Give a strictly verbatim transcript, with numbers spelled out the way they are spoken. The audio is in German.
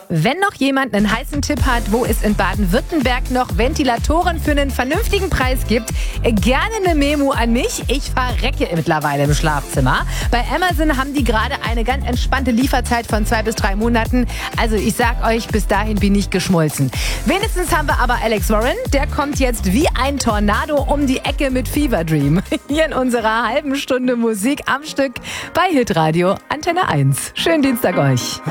Wenn noch jemand einen heißen Tipp hat, wo es in Baden-Württemberg noch Ventilatoren für einen vernünftigen Preis gibt, gerne eine Memo an mich. Ich verrecke mittlerweile im Schlafzimmer. Bei Amazon haben die gerade eine ganz entspannte Lieferzeit von zwei bis drei Monaten. Also ich sag euch, bis dahin bin ich geschmolzen. Wenigstens haben wir aber Alex Warren. Der kommt jetzt wie ein Tornado um die Ecke mit Fever Dream. Hier in unserer halben Stunde Musik am Stück bei Hitradio Antenne eins. Schönen Dienstag euch.